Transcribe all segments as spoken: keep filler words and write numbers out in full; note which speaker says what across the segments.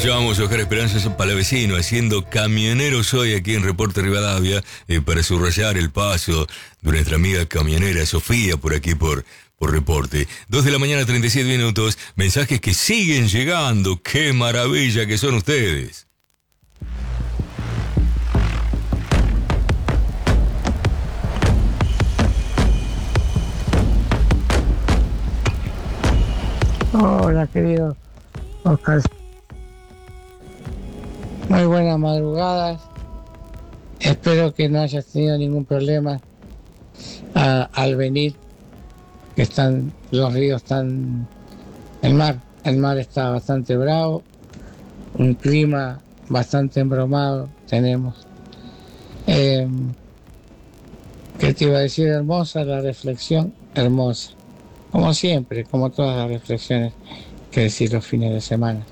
Speaker 1: escuchábamos a Oscar Esperanza Palavecino haciendo Camioneros Hoy aquí en Reporte Rivadavia eh, para subrayar el paso de nuestra amiga camionera Sofía por aquí por, por Reporte. Dos de la mañana, treinta y siete minutos, mensajes que siguen llegando. ¡Qué maravilla que son ustedes!
Speaker 2: Hola, querido Oscar. Muy buenas madrugadas. Espero que no hayas tenido ningún problema a, al venir, que están los ríos están, el mar, el mar está bastante bravo, un clima bastante embromado tenemos. Eh, ¿Qué te iba a decir? Hermosa la reflexión, hermosa. Como siempre, como todas las reflexiones que decir los fines de semana.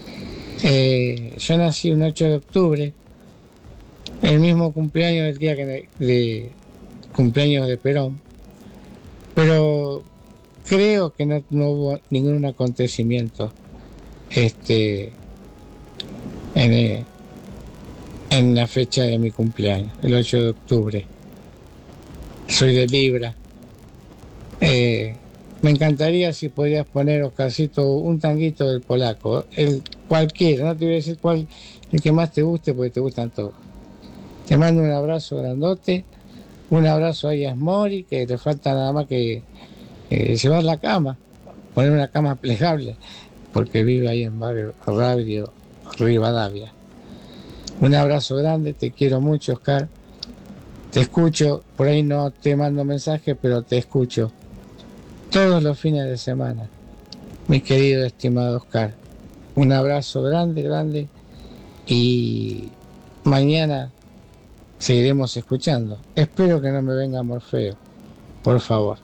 Speaker 2: Eh, yo nací un ocho de octubre, el mismo cumpleaños del día que de, de cumpleaños de Perón, pero creo que no, no hubo ningún acontecimiento este, en, eh, en la fecha de mi cumpleaños, el ocho de octubre. Soy de Libra. Eh, Me encantaría si podías poner, Oscarcito, un tanguito del polaco, el cualquiera, no te voy a decir cuál, el que más te guste, porque te gustan todos. Te mando un abrazo grandote, un abrazo a Yas Mori, que le falta nada más que eh, llevar la cama, poner una cama plegable, porque vive ahí en barrio Radio Rivadavia. Un abrazo grande, te quiero mucho, Oscar. Te escucho, por ahí no te mando mensajes, pero te escucho todos los fines de semana, mi querido estimado Oscar. Un abrazo grande, grande, y mañana seguiremos escuchando. Espero que no me venga Morfeo, por favor.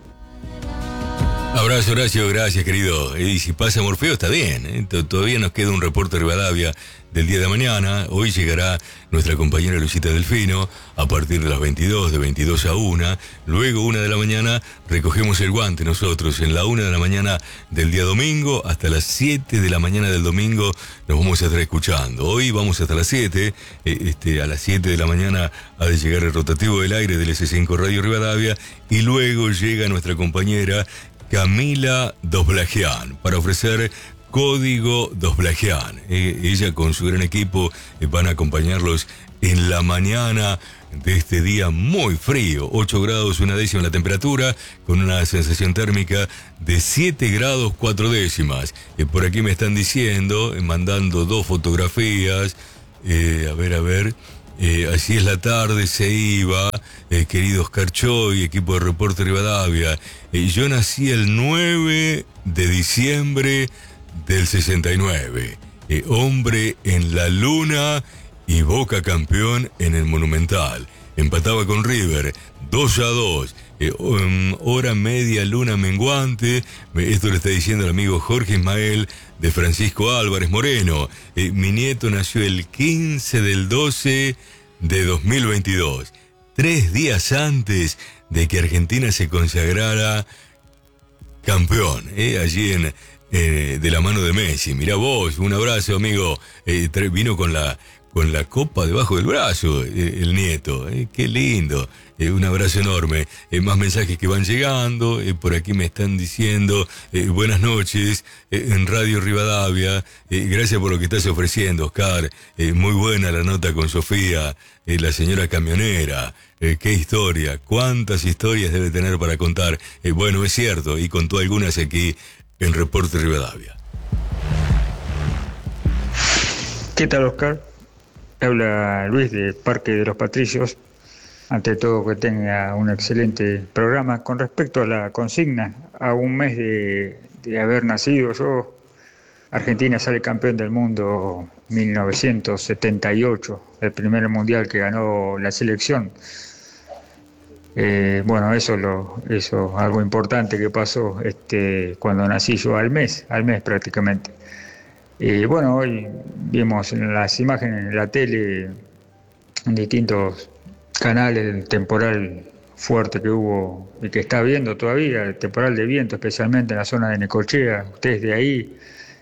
Speaker 1: Abrazo, Horacio, gracias, querido. Y si pasa Morfeo, está bien, ¿eh? Todavía nos queda un reporte Rivadavia del día de mañana. Hoy llegará nuestra compañera Lucita Delfino a partir de las veintidós, de veintidós a una. Luego, una de la mañana, recogemos el guante nosotros. En la una de la mañana del día domingo, hasta las siete de la mañana del domingo, nos vamos a estar escuchando. Hoy vamos hasta las siete. Eh, este, a las siete de la mañana ha de llegar el rotativo del aire del ese cinco Radio Rivadavia. Y luego llega nuestra compañera Camila Dosblagian para ofrecer Código Dosblagian. Eh, ella con su gran equipo eh, van a acompañarlos en la mañana de este día muy frío, ocho grados una décima la temperatura, con una sensación térmica de siete grados cuatro décimas. Eh, por aquí me están diciendo, eh, mandando dos fotografías, eh, a ver, a ver... Eh, así es la tarde, se iba, eh, querido Oscar Choy, equipo de Reporte Rivadavia. Eh, yo nací el nueve de diciembre del sesenta y nueve. Eh, hombre en la luna y Boca campeón en el Monumental. Empataba con River, dos a dos. Eh, um, hora media, luna menguante. Esto le está diciendo el amigo Jorge Ismael de Francisco Álvarez Moreno. Eh, mi nieto nació el quince del doce de dos mil veintidós, tres días antes de que Argentina se consagrara campeón, eh, allí en eh, de la mano de Messi. Mirá vos, un abrazo, amigo. Eh, vino con la con la copa debajo del brazo, eh, el nieto. Eh, qué lindo. Eh, un abrazo enorme. Eh, más mensajes que van llegando. Eh, por aquí me están diciendo eh, buenas noches eh, en Radio Rivadavia. Eh, gracias por lo que estás ofreciendo, Oscar. Eh, muy buena la nota con Sofía, eh, la señora camionera. Eh, qué historia. Cuántas historias debe tener para contar. Eh, bueno, es cierto. Y contó algunas aquí en Reporte Rivadavia.
Speaker 3: ¿Qué tal, Oscar? Habla Luis de Parque de los Patricios. Ante todo, que tenga un excelente programa. Con respecto a la consigna, a un mes de, de haber nacido yo, Argentina sale campeón del mundo mil novecientos setenta y ocho, el primer mundial que ganó la selección. Eh, bueno, eso lo, eso algo importante que pasó este, cuando nací yo, al mes, al mes prácticamente. Y bueno, hoy vimos en las imágenes en la tele, en distintos canales, el temporal fuerte que hubo y que está habiendo todavía, el temporal de viento, especialmente en la zona de Necochea. Ustedes de ahí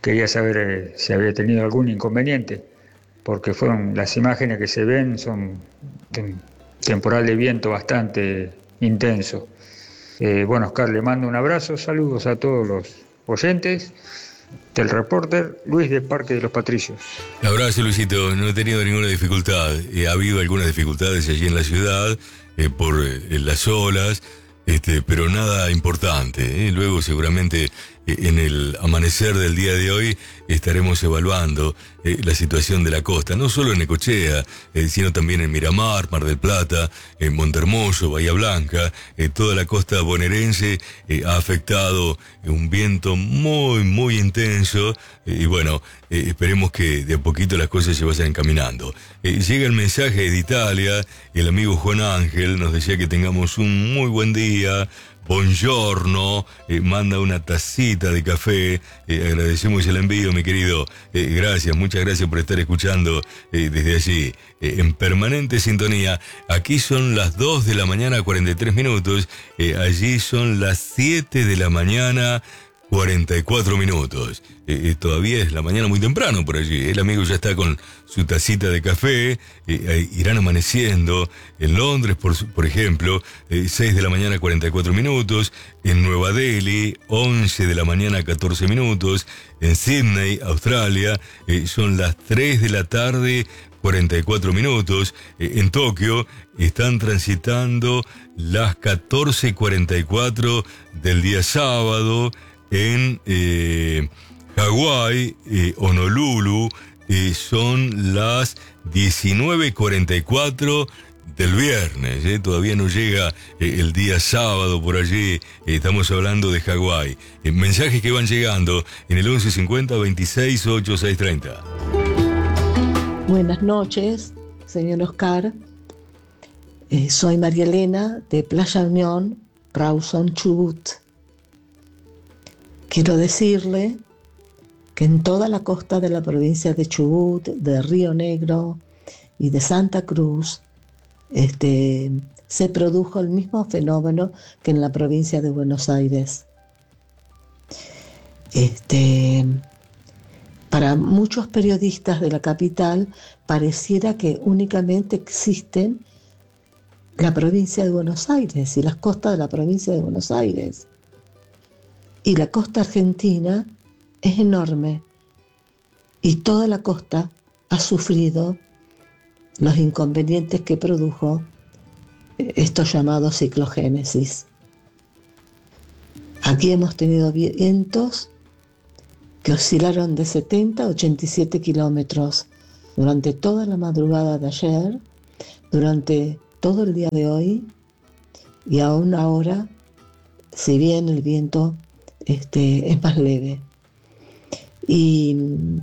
Speaker 3: quería saber eh, si había tenido algún inconveniente, porque fueron las imágenes que se ven son de un temporal de viento bastante intenso. Eh, bueno, Oscar, le mando un abrazo, saludos a todos los oyentes del reporter Luis de Parque de los Patricios.
Speaker 1: Abrazo, Luisito, no he tenido ninguna dificultad. Eh, ha habido algunas dificultades allí en la ciudad eh, por eh, las olas, este, pero nada importante. Eh. Luego seguramente eh, en el amanecer del día de hoy estaremos evaluando eh, la situación de la costa, no solo en Necochea, eh, sino también en Miramar, Mar del Plata, en Montehermoso, Bahía Blanca, eh, toda la costa bonaerense eh, ha afectado eh, un viento muy, muy intenso eh, y bueno, eh, esperemos que de a poquito las cosas se vayan encaminando. Eh, llega el mensaje de Italia, el amigo Juan Ángel nos decía que tengamos un muy buen día. Buongiorno, eh, manda una tacita de café, eh, agradecemos el envío, mi querido, eh, gracias, muchas gracias por estar escuchando eh, desde allí, eh, en permanente sintonía. Aquí son las dos de la mañana, cuarenta y tres minutos, eh, allí son las siete de la mañana, cuarenta y cuatro minutos. Eh, eh, todavía es la mañana muy temprano por allí. El amigo ya está con su tacita de café. Eh, eh, irán amaneciendo en Londres, por, por ejemplo, eh, seis de la mañana, cuarenta y cuatro minutos. En Nueva Delhi, once de la mañana, catorce minutos. En Sydney, Australia, eh, son las tres de la tarde, cuarenta y cuatro minutos. Eh, en Tokio están transitando las catorce cuarenta y cuatro del día sábado. En eh, Hawái, eh, Honolulu, eh, son las diecinueve cuarenta y cuatro del viernes. Eh. Todavía no llega eh, el día sábado por allí. Eh, estamos hablando de Hawái. Eh, mensajes que van llegando en el once cincuenta veintiséis ochenta y seis treinta.
Speaker 4: Buenas noches, señor Oscar. Eh, soy María Elena de Playa Unión, Rawson, Chubut. Quiero decirle que en toda la costa de la provincia de Chubut, de Río Negro y de Santa Cruz, este, se produjo el mismo fenómeno que en la provincia de Buenos Aires. Este, para muchos periodistas de la capital pareciera que únicamente existen la provincia de Buenos Aires y las costas de la provincia de Buenos Aires. Y la costa argentina es enorme y toda la costa ha sufrido los inconvenientes que produjo estos llamados ciclogénesis. Aquí hemos tenido vientos que oscilaron de setenta a ochenta y siete kilómetros durante toda la madrugada de ayer, durante todo el día de hoy y aún ahora, si bien el viento Este, es más leve y,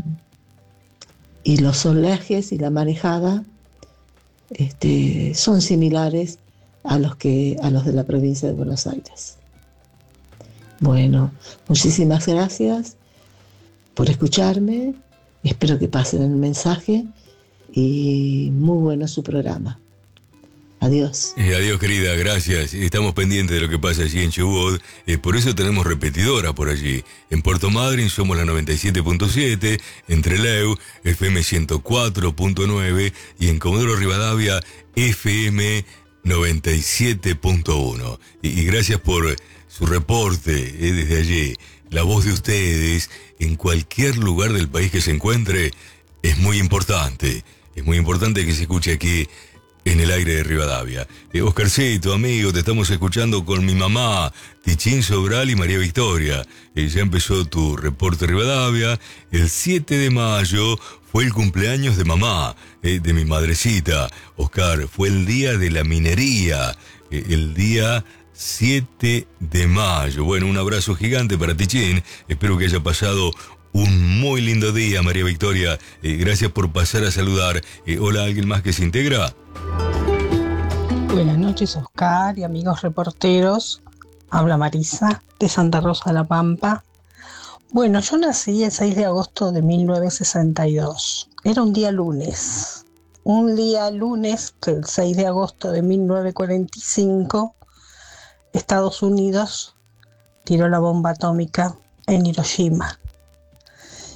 Speaker 4: y los oleajes y la marejada este, son similares a los que a los de la provincia de Buenos Aires. Bueno, muchísimas gracias por escucharme, espero que pasen el mensaje y muy bueno su programa. Adiós.
Speaker 1: Eh, adiós, querida, gracias. Estamos pendientes de lo que pasa allí en Chubut. Eh, por eso tenemos repetidora por allí. En Puerto Madryn somos la noventa y siete punto siete, en Trelew, F M ciento cuatro punto nueve y en Comodoro Rivadavia, F M noventa y siete punto uno. Y, y gracias por su reporte eh, desde allí. La voz de ustedes en cualquier lugar del país que se encuentre es muy importante. Es muy importante que se escuche aquí en el aire de Rivadavia. Eh, Oscarcito, amigo, te estamos escuchando con mi mamá, Tichín Sobral y María Victoria. Eh, ya empezó tu reporte Rivadavia. El siete de mayo fue el cumpleaños de mamá, eh, de mi madrecita. Oscar, fue el día de la minería, eh, el día siete de mayo. Bueno, un abrazo gigante para Tichín. Espero que haya pasado un muy lindo día, María Victoria. Eh, gracias por pasar a saludar. Eh, hola, ¿alguien más que se integra?
Speaker 5: Buenas noches, Oscar y amigos reporteros. Habla Marisa, de Santa Rosa de la Pampa. Bueno, yo nací el seis de agosto de mil novecientos sesenta y dos. Era un día lunes. Un día lunes, el seis de agosto de mil novecientos cuarenta y cinco, Estados Unidos tiró la bomba atómica en Hiroshima.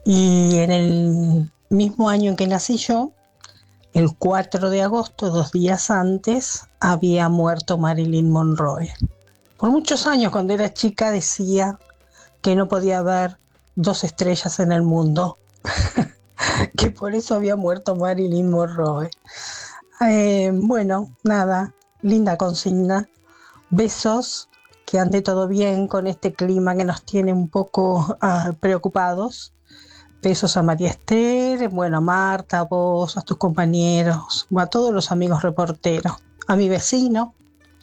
Speaker 5: Y en el mismo año en que nací yo, el cuatro de agosto, dos días antes, había muerto Marilyn Monroe. Por muchos años, cuando era chica, decía que no podía haber dos estrellas en el mundo, que por eso había muerto Marilyn Monroe. Eh, bueno, nada, linda consigna. Besos, que ande todo bien con este clima que nos tiene un poco uh, preocupados. Besos a María Esther, bueno, a Marta, a vos, a tus compañeros, a todos los amigos reporteros, a mi vecino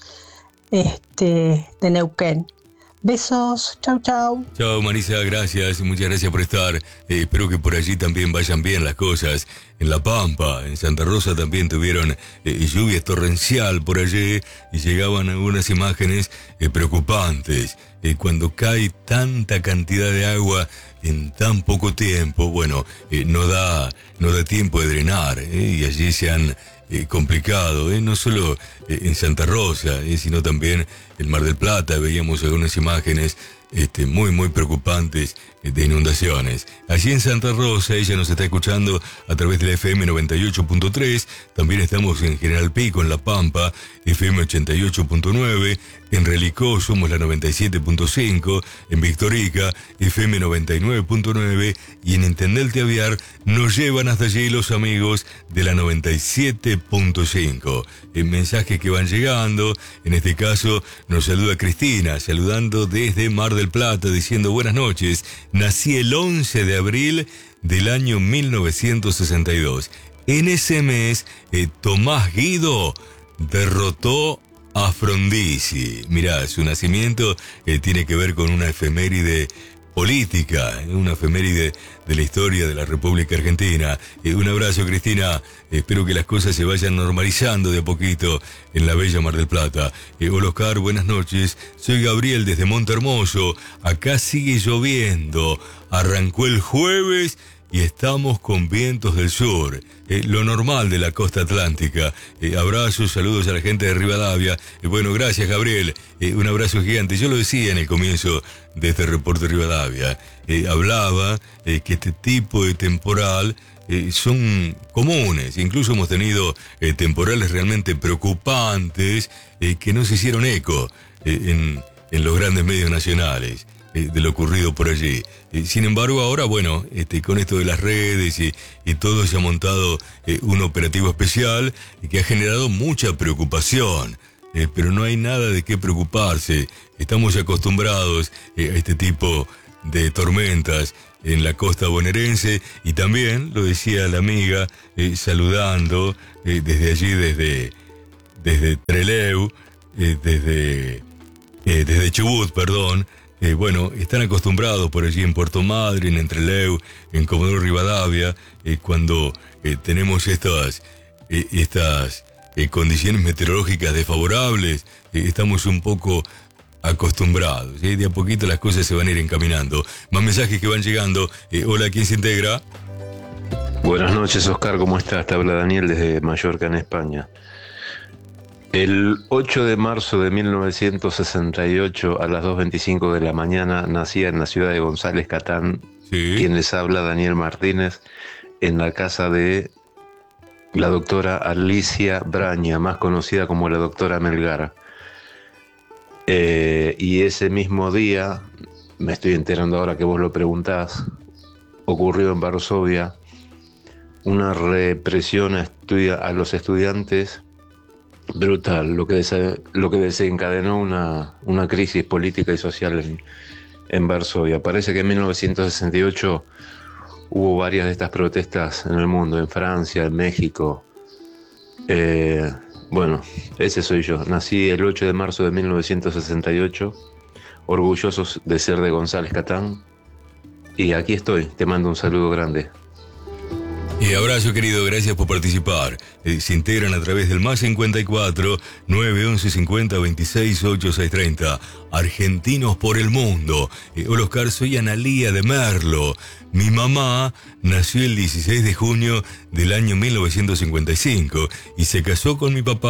Speaker 5: este, de Neuquén. Besos, chau, chau.
Speaker 1: Chau, Marisa, gracias, muchas gracias por estar. Eh, espero que por allí también vayan bien las cosas. En La Pampa, en Santa Rosa también tuvieron eh, lluvia torrencial por allí y llegaban algunas imágenes eh, preocupantes. Eh, cuando cae tanta cantidad de agua en tan poco tiempo, bueno, eh, no da no da tiempo de drenar, eh, y allí se han eh, complicado, eh, no solo eh, en Santa Rosa, eh, sino también en Mar del Plata. Veíamos algunas imágenes este, muy, muy preocupantes eh, de inundaciones. Allí en Santa Rosa, ella nos está escuchando a través de la F M noventa y ocho punto tres, también estamos en General Pico, en La Pampa, F M ochenta y ocho punto nueve, en Relicó somos la noventa y siete punto cinco, en Victorica, F M noventa y nueve punto nueve, y en Intendente Aviar nos llevan hasta allí los amigos de la noventa y siete punto cinco. En mensajes que van llegando, en este caso nos saluda Cristina, saludando desde Mar del Plata, diciendo buenas noches, nací el once de abril del año mil novecientos sesenta y dos. En ese mes, eh, Tomás Guido derrotó a Frondizi. Mirá, su nacimiento eh, tiene que ver con una efeméride política, una efeméride de la historia de la República Argentina. Eh, un abrazo, Cristina. Espero que las cosas se vayan normalizando de a poquito en la bella Mar del Plata. Eh, hola, Oscar, buenas noches. Soy Gabriel desde Monte Hermoso. Acá sigue lloviendo. Arrancó el jueves y estamos con vientos del sur, eh, lo normal de la costa atlántica. Eh, abrazos, saludos a la gente de Rivadavia. Eh, bueno, gracias, Gabriel. Eh, un abrazo gigante. Yo lo decía en el comienzo de este reporte de Rivadavia. Eh, hablaba eh, que este tipo de temporal eh, son comunes. Incluso hemos tenido eh, temporales realmente preocupantes eh, que no se hicieron eco eh, en, en los grandes medios nacionales eh, de lo ocurrido por allí. Eh, sin embargo, ahora, bueno, este, con esto de las redes y, y todo, se ha montado eh, un operativo especial que ha generado mucha preocupación. Eh, pero no hay nada de qué preocuparse. Estamos acostumbrados eh, a este tipo de tormentas en la costa bonaerense, y también, lo decía la amiga, eh, saludando eh, desde allí, desde, desde Trelew, eh, desde, eh, desde Chubut, perdón. Eh, bueno, están acostumbrados por allí en Puerto Madryn, en Trelew, en Comodoro Rivadavia, eh, cuando eh, tenemos estas, eh, estas eh, condiciones meteorológicas desfavorables, eh, estamos un poco acostumbrados. ¿eh? De a poquito las cosas se van a ir encaminando. Más mensajes que van llegando. Eh, hola, ¿quién se integra?
Speaker 6: Buenas noches, Oscar, ¿cómo estás? Te habla Daniel desde Mallorca, en España. El ocho de marzo de mil novecientos sesenta y ocho, a las dos veinticinco de la mañana, nacía en la ciudad de González Catán, sí. Quien les habla, Daniel Martínez, en la casa de la doctora Alicia Braña, más conocida como la doctora Melgar. Eh, y ese mismo día, me estoy enterando ahora que vos lo preguntás, ocurrió en Varsovia una represión a, estudia, a los estudiantes brutal, lo que, dese, lo que desencadenó una, una crisis política y social en, en Varsovia. Parece que en mil novecientos sesenta y ocho hubo varias de estas protestas en el mundo, en Francia, en México. Eh, bueno, ese soy yo. Nací el ocho de marzo de mil novecientos sesenta y ocho, orgullosos de ser de González Catán. Y aquí estoy, te mando un saludo grande.
Speaker 1: Y abrazo, querido, gracias por participar. Eh, se integran a través del más cincuenta y cuatro, nueve once, cincuenta, veintiséis, ochenta y seis treinta. Argentinos por el mundo. Eh, hola, Oscar, soy Analía de Merlo. Mi mamá nació el dieciséis de junio del año mil novecientos cincuenta y cinco y se casó con mi papá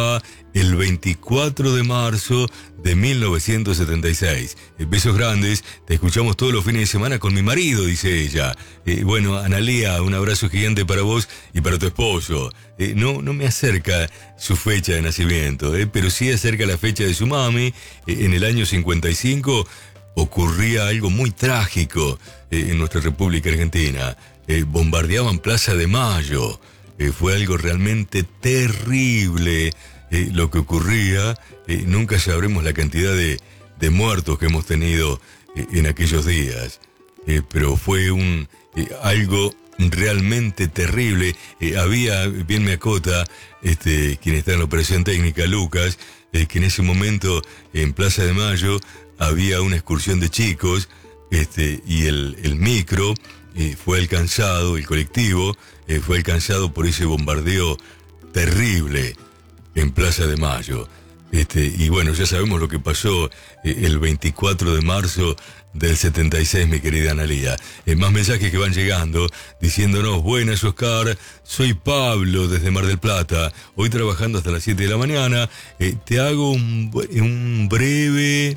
Speaker 1: el veinticuatro de marzo de mil novecientos setenta y seis. Eh, besos grandes, te escuchamos todos los fines de semana con mi marido, dice ella. Eh, bueno, Analía, un abrazo gigante para vos y para tu esposo. Eh, no, no me acerca su fecha de nacimiento, eh, pero sí acerca la fecha de su mami. Eh, en el año cincuenta y cinco ocurría algo muy trágico eh, en nuestra República Argentina. Eh, bombardeaban Plaza de Mayo. Eh, fue algo realmente terrible. Eh, lo que ocurría, eh, nunca sabremos la cantidad de, de muertos que hemos tenido eh, en aquellos días, eh, pero fue un eh, algo realmente terrible. Eh, había, bien me acota, este, quien está en la operación técnica, Lucas, eh, que en ese momento en Plaza de Mayo había una excursión de chicos, este, y el, el micro eh, fue alcanzado, el colectivo eh, fue alcanzado por ese bombardeo terrible en Plaza de Mayo. Este, y bueno, ya sabemos lo que pasó eh, el veinticuatro de marzo del setenta y seis, mi querida Analía. Eh, más mensajes que van llegando diciéndonos: buenas, Oscar, soy Pablo desde Mar del Plata, hoy trabajando hasta las siete de la mañana. Eh, te hago un, un breve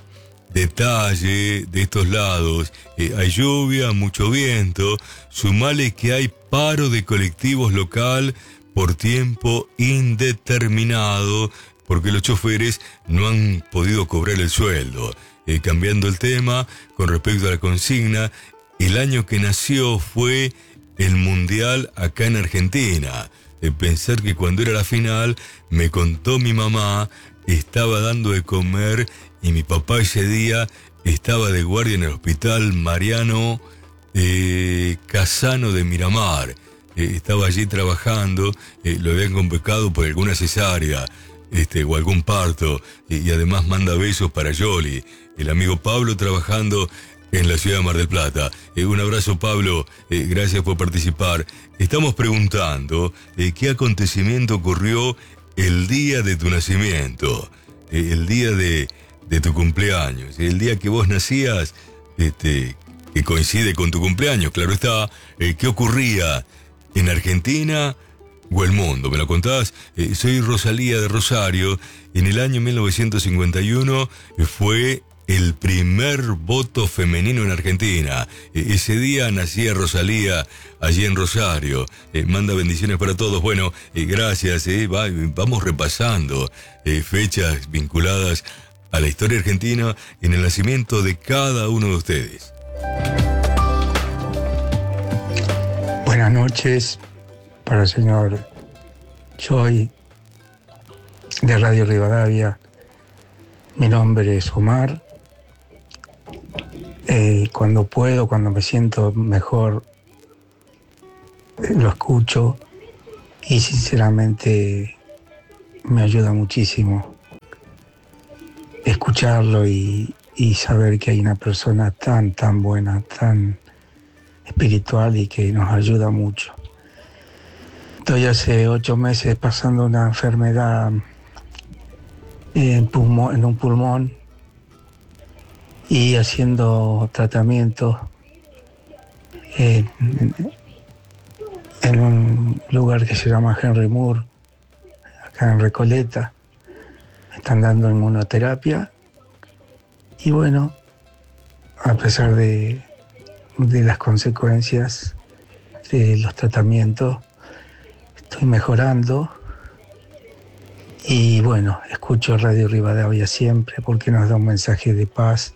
Speaker 1: detalle de estos lados. Eh, hay lluvia, mucho viento, sumale que hay paro de colectivos local por tiempo indeterminado, porque los choferes no han podido cobrar el sueldo. Eh, cambiando el tema, con respecto a la consigna, el año que nació fue el Mundial acá en Argentina. Eh, pensar que cuando era la final, me contó mi mamá, estaba dando de comer y mi papá ese día estaba de guardia en el hospital Mariano eh, Casano de Miramar. Eh, estaba allí trabajando, eh, lo habían convocado por alguna cesárea este, o algún parto, eh, y además manda besos para Yoli, el amigo Pablo, trabajando en la ciudad de Mar del Plata. Eh, un abrazo, Pablo, eh, gracias por participar. Estamos preguntando eh, qué acontecimiento ocurrió el día de tu nacimiento, eh, el día de, de tu cumpleaños, el día que vos nacías, este, que coincide con tu cumpleaños, claro está. Eh, ¿qué ocurría en Argentina o el mundo? ¿Me lo contás? Eh, soy Rosalía de Rosario. En el año mil novecientos cincuenta y uno eh, fue el primer voto femenino en Argentina. Eh, ese día nacía Rosalía allí en Rosario. Eh, manda bendiciones para todos. Bueno, eh, gracias. Eh, va, vamos repasando eh, fechas vinculadas a la historia argentina en el nacimiento de cada uno de ustedes.
Speaker 7: Buenas noches para el señor Joy de Radio Rivadavia. Mi nombre es Omar. Eh, cuando puedo, cuando me siento mejor, eh, lo escucho y sinceramente me ayuda muchísimo escucharlo y, y saber que hay una persona tan, tan buena, tan espiritual y que nos ayuda mucho. Estoy hace ocho meses pasando una enfermedad en, pulmón, en un pulmón y haciendo tratamientos en, en un lugar que se llama Henry Moore, acá en Recoleta. Me están dando inmunoterapia y bueno, a pesar de de las consecuencias de los tratamientos, estoy mejorando y bueno, escucho Radio Rivadavia siempre porque nos da un mensaje de paz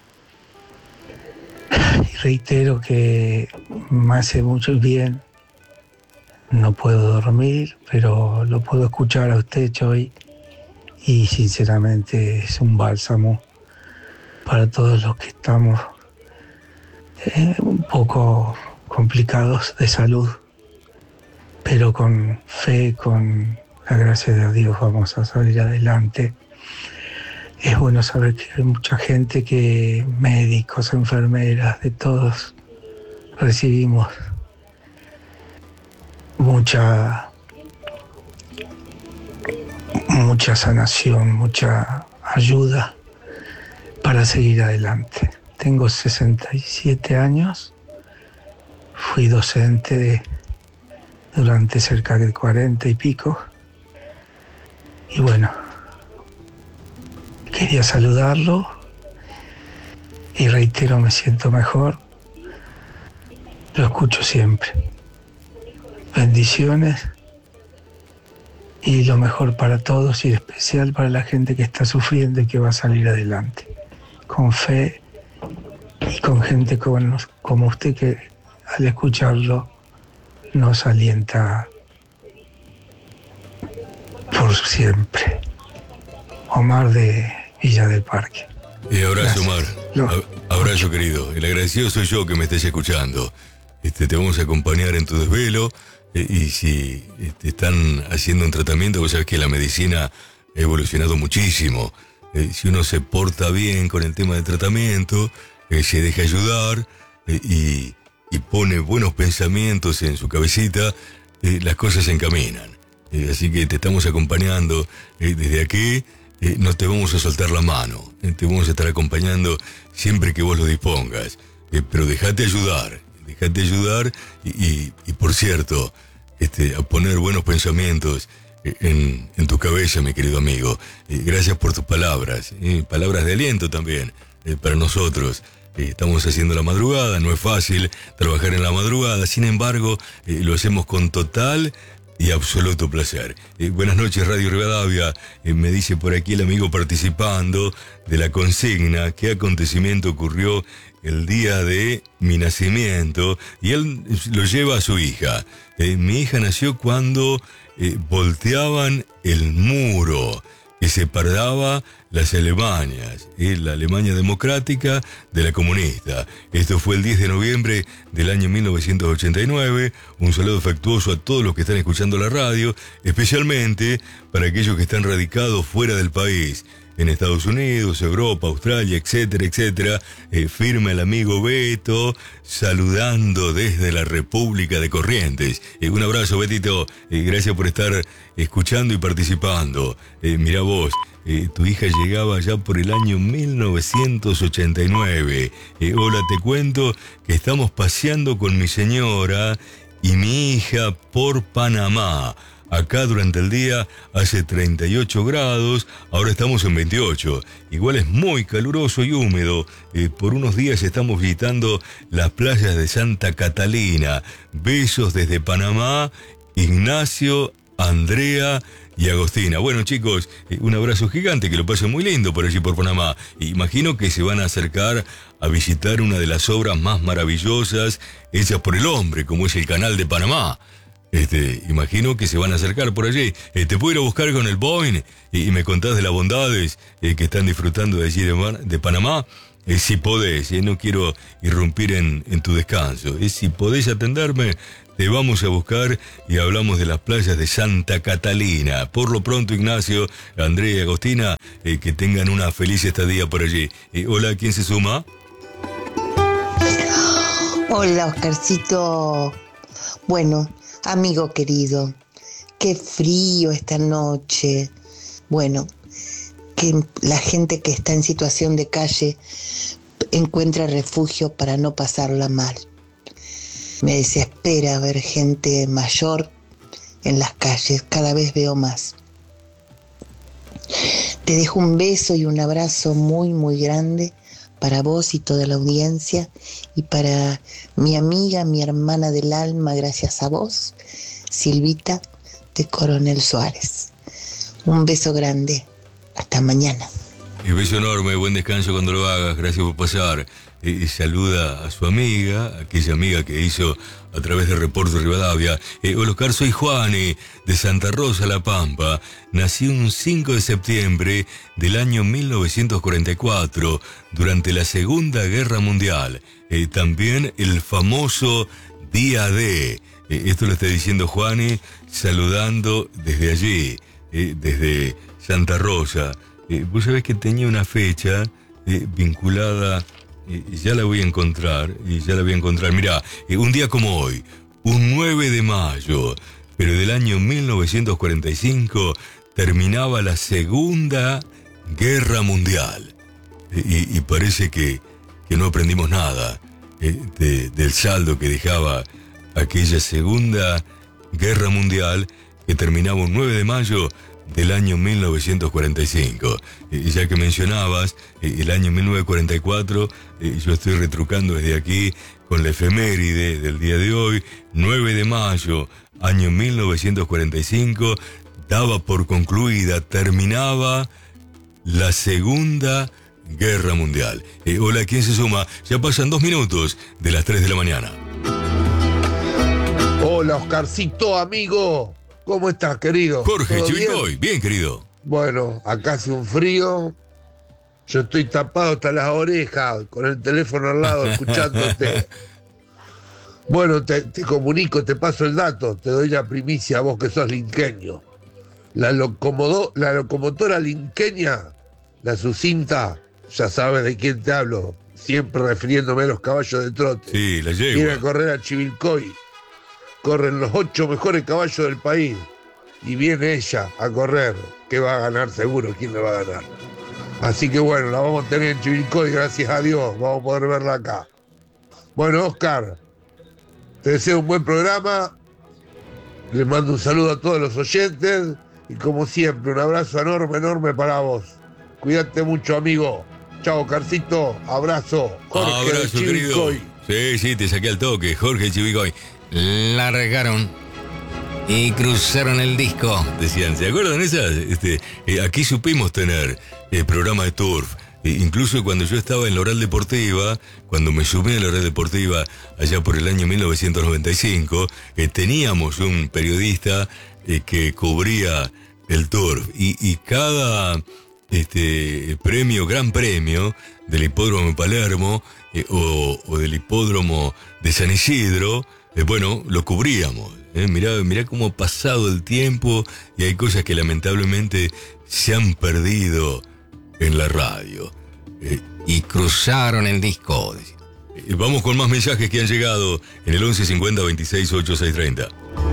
Speaker 7: y reitero que me hace mucho bien. No puedo dormir, pero lo puedo escuchar a usted, Choy, y sinceramente es un bálsamo para todos los que estamos Eh, un poco complicados de salud, pero con fe, con la gracia de Dios vamos a salir adelante. Es bueno saber que hay mucha gente, que médicos, enfermeras, de todos recibimos mucha mucha sanación, mucha ayuda para seguir adelante. Tengo sesenta y siete años, fui docente de, durante cerca de cuarenta y pico, y bueno, quería saludarlo y reitero, me siento mejor. Lo escucho siempre. Bendiciones y lo mejor para todos y en especial para la gente que está sufriendo y que va a salir adelante. Con fe y con gente como, como usted que al escucharlo nos alienta por siempre. Omar de Villa del Parque.
Speaker 1: Y abrazo,
Speaker 7: Gracias.
Speaker 1: Omar.
Speaker 7: Lo-
Speaker 1: A- abrazo, querido. El agradecido soy yo que me estés escuchando. Este, te vamos a acompañar en tu desvelo. eh, y si eh, te están haciendo un tratamiento, vos sabés que la medicina ha evolucionado muchísimo. Eh, si uno se porta bien con el tema del tratamiento, eh, se deja ayudar eh, y, y pone buenos pensamientos en su cabecita, eh, las cosas se encaminan. Eh, así que te estamos acompañando eh, desde aquí. Eh, no te vamos a soltar la mano, eh, te vamos a estar acompañando siempre que vos lo dispongas, eh, pero dejate ayudar, dejate ayudar y, y, y por cierto, este, a poner buenos pensamientos eh, en, en tu cabeza, mi querido amigo. Eh, gracias por tus palabras, eh, palabras de aliento también eh, para nosotros. Eh, estamos haciendo la madrugada, no es fácil trabajar en la madrugada, sin embargo, eh, lo hacemos con total y absoluto placer. Eh, buenas noches, Radio Rivadavia. Eh, me dice por aquí el amigo participando de la consigna qué acontecimiento ocurrió el día de mi nacimiento, y él lo lleva a su hija. Eh, mi hija nació cuando eh, volteaban el muro que separaba las Alemanias, eh, la Alemania democrática de la comunista. Esto fue el diez de noviembre del año mil novecientos ochenta y nueve. Un saludo afectuoso a todos los que están escuchando la radio, especialmente para aquellos que están radicados fuera del país, en Estados Unidos, Europa, Australia, etcétera, etcétera. Eh, firma el amigo Beto, saludando desde la República de Corrientes. Eh, un abrazo, Betito. Eh, gracias por estar escuchando y participando. Eh, mirá vos, eh, tu hija llegaba ya por el año mil novecientos ochenta y nueve. Eh, hola, te cuento que estamos paseando con mi señora y mi hija por Panamá. Acá durante el día hace treinta y ocho grados, ahora estamos en veintiocho. Igual es muy caluroso y húmedo. Eh, por unos días estamos visitando las playas de Santa Catalina. Besos desde Panamá, Ignacio, Andrea y Agostina. Bueno, chicos, eh, un abrazo gigante, que lo pasen muy lindo por allí por Panamá. Imagino que se van a acercar a visitar una de las obras más maravillosas hechas por el hombre, como es el Canal de Panamá. Este, imagino que se van a acercar por allí. Eh, ¿Te puedo ir a buscar con el Boeing? Y, y me contás de las bondades eh, que están disfrutando de allí de, de Panamá. Eh, si podés, eh, no quiero irrumpir en, en tu descanso. Eh, si podés atenderme, te vamos a buscar y hablamos de las playas de Santa Catalina. Por lo pronto, Ignacio, Andrea y Agostina, eh, que tengan una feliz estadía por allí. Eh, hola, ¿quién se suma?
Speaker 8: Hola, Oscarcito. Bueno, amigo querido, qué frío esta noche. Bueno, que la gente que está en situación de calle encuentra refugio para no pasarla mal. Me desespera ver gente mayor en las calles, cada vez veo más. Te dejo un beso y un abrazo muy, muy grande para vos y toda la audiencia, y para mi amiga, mi hermana del alma, gracias a vos, Silvita de Coronel Suárez. Un beso grande. Hasta mañana.
Speaker 1: Un beso enorme, buen descanso cuando lo hagas, gracias por pasar. Eh, saluda a su amiga, aquella amiga que hizo a través de Reporte Rivadavia. Eh, hola, Oscar, soy Juani, de Santa Rosa, La Pampa. Nací un cinco de septiembre del año mil novecientos cuarenta y cuatro, durante la Segunda Guerra Mundial. Eh, también el famoso Día D. Eh, esto lo está diciendo Juani, saludando desde allí, eh, desde Santa Rosa. Eh, vos sabés que tenía una fecha eh, vinculada, eh, ya la voy a encontrar, y ya la voy a encontrar. Mirá, eh, un día como hoy, un nueve de mayo, pero del año mil novecientos cuarenta y cinco, terminaba la Segunda Guerra Mundial. Eh, y, y parece que, que no aprendimos nada eh, de, del saldo que dejaba aquella Segunda Guerra Mundial, que terminaba un nueve de mayo del año mil novecientos cuarenta y cinco. Eh, ya que mencionabas eh, el año mil novecientos cuarenta y cuatro, eh, yo estoy retrucando desde aquí con la efeméride del día de hoy, nueve de mayo, año mil novecientos cuarenta y cinco, daba por concluida, terminaba la Segunda Guerra Mundial. Eh, hola, ¿quién se suma? Ya pasan dos minutos de las tres de la mañana.
Speaker 9: Hola, Oscarcito, amigo. ¿Cómo estás, querido?
Speaker 1: Jorge Chivicoy, bien? bien, querido.
Speaker 9: Bueno, acá hace un frío. Yo estoy tapado hasta las orejas, con el teléfono al lado, escuchándote. Bueno, te, te comunico, te paso el dato, te doy la primicia a vos que sos linqueño. La, locomodo, la locomotora linqueña, la Sucinta, ya sabes de quién te hablo, siempre refiriéndome a los caballos de trote.
Speaker 1: Sí, la llevo.
Speaker 9: Viene a correr a Chivilcoy. Corren los ocho mejores caballos del país. Y viene ella a correr, que va a ganar seguro, ¿quién le va a ganar? Así que bueno, la vamos a tener en Chivilcoy, gracias a Dios, vamos a poder verla acá. Bueno, Oscar, te deseo un buen programa, les mando un saludo a todos los oyentes y como siempre, un abrazo enorme, enorme para vos. Cuídate mucho, amigo. Chao, Oscarcito, abrazo. Jorge
Speaker 1: abrazo,
Speaker 9: de Chivilcoy.
Speaker 1: Sí, sí, te saqué al toque, Jorge de Chivilcoy. Largaron y cruzaron el disco, decían. ¿Se acuerdan esas? Este, eh, aquí supimos tener el programa de Turf. Eh, incluso cuando yo estaba en la Oral Deportiva, cuando me sumé a la Oral Deportiva allá por el año mil novecientos noventa y cinco, eh, teníamos un periodista eh, que cubría el Turf. Y, y cada este, premio, gran premio del Hipódromo de Palermo eh, o, o del Hipódromo de San Isidro, Eh, bueno, lo cubríamos. Eh. Mirá, mirá cómo ha pasado el tiempo y hay cosas que lamentablemente se han perdido en la radio. Eh, y cruzaron el disco. Eh, vamos con más mensajes que han llegado en el once cincuenta veintiséis ochenta y seis treinta.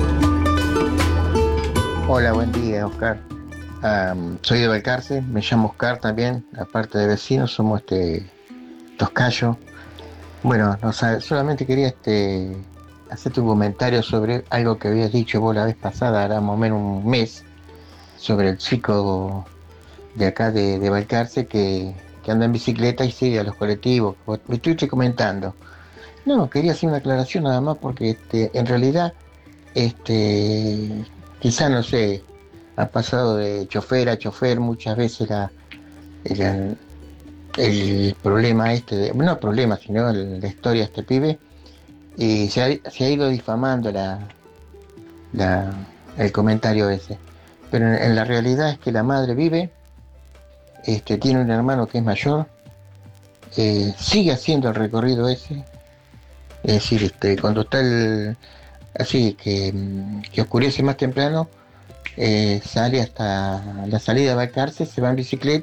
Speaker 10: Hola, buen día, Oscar. Um, soy de Balcarce, me llamo Oscar también, aparte de vecinos, somos este toscayo. Bueno, no sabe, solamente quería este hacerte un comentario sobre algo que habías dicho vos la vez pasada, hará más o menos un mes, sobre el chico de acá de, de Balcarce que, que anda en bicicleta y sigue a los colectivos. Me estuviste comentando. No, quería hacer una aclaración nada más porque este, en realidad, este, quizá no sé, ha pasado de chofer a chofer muchas veces la, el, el problema este, de, no el problema, sino el, la historia de este pibe. Y se ha, se ha ido difamando la, la, el comentario ese. Pero en, en la realidad es que la madre vive, este, tiene un hermano que es mayor, eh, sigue haciendo el recorrido ese. Es decir, este, cuando está el, así que, que oscurece más temprano, eh, sale hasta la salida de Balcarce, se va en bicicleta